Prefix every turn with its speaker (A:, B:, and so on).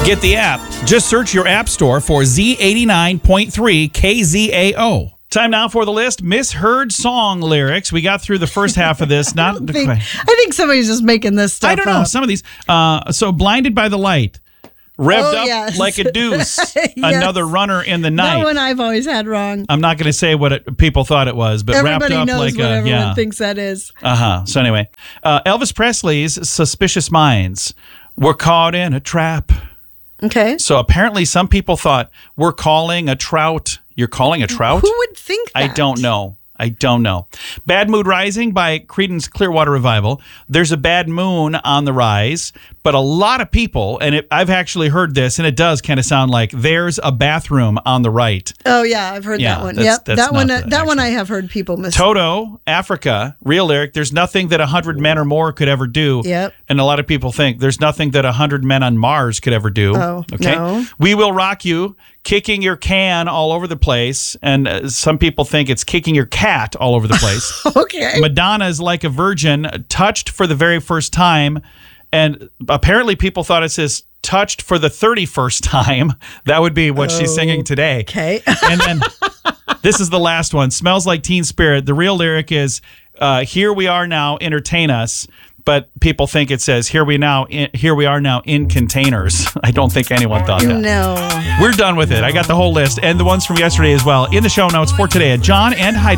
A: Get the app. Just search your app store for Z89.3 KZAO. Time now for the list. Misheard song lyrics. We got through the first half of this.
B: I think somebody's just making this stuff
A: I don't know.
B: up.
A: Some of these. So Blinded by the Light. Revved up like a deuce.
B: Yes.
A: Another runner in the night.
B: That one I've always had wrong.
A: I'm not going to say what people thought it was, but
B: Everybody
A: wrapped up
B: knows
A: like
B: what
A: a
B: everyone thinks that is.
A: So anyway, Elvis Presley's "Suspicious Minds." We're caught in a trap.
B: Okay.
A: So apparently, some people thought we're calling a trout. You're calling a trout?
B: Who would think that?
A: I don't know. Bad Mood Rising by Creedence Clearwater Revival. There's a bad moon on the rise, but a lot of people, and I've actually heard this, and it does kind of sound like there's a bathroom on the right.
B: Oh, yeah, I've heard that one.
A: That's
B: That one I have heard people miss.
A: Toto, Africa, real lyric, there's nothing that 100 men or more could ever do.
B: Yep.
A: And a lot of people think there's nothing that 100 men on Mars could ever do.
B: Oh,
A: okay.
B: no.
A: We Will Rock You, kicking your can all over the place. And some people think it's kicking your cat all over the place.
B: Okay.
A: Madonna's Like a Virgin, touched for the very first time. And apparently people thought it says touched for the 31st time. That would be what she's singing today.
B: Okay.
A: And then this is the last one. Smells Like Teen Spirit. The real lyric is, here we are now, entertain us. But people think it says, here we are now in containers. I don't think anyone thought that.
B: No.
A: We're done with it. I got the whole list and the ones from yesterday as well in the show notes for today at johnandheidi.com.